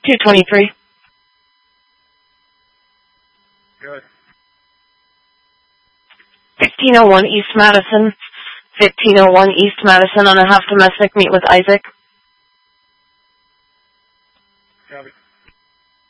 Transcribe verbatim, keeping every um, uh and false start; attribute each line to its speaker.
Speaker 1: two twenty-three.
Speaker 2: Good.
Speaker 1: fifteen oh one East Madison. fifteen oh one East Madison on a half domestic. Meet with Isaac.